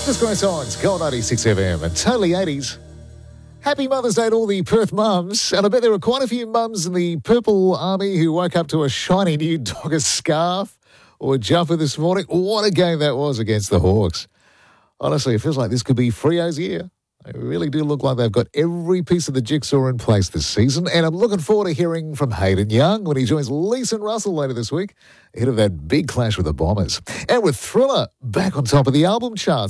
Disco Songs, Gold 96 FM and totally 80s. Happy Mother's Day to all the Perth mums. And I bet there were quite a few mums in the Purple Army who woke up to a shiny new Dogger scarf or jumper this morning. What a game that was against the Hawks. Honestly, it feels like this could be Freo's year. They really do look like they've got every piece of the jigsaw in place this season. And I'm looking forward to hearing from Hayden Young when he joins Leeson Russell later this week, ahead of that big clash with the Bombers. And with Thriller back on top of the album charts.